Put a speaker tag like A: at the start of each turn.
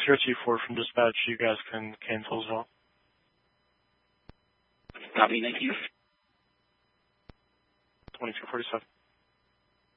A: you're 2-4 from dispatch, you guys can cancel as well.
B: Copy, thank you.
A: 2247.